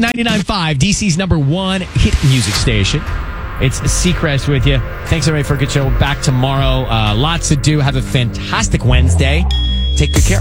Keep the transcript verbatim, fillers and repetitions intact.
ninety-nine point five, D C's number one hit music station. It's Seacrest with you. Thanks, everybody, for a good show. Back tomorrow. Uh, lots to do. Have a fantastic Wednesday. Take good care.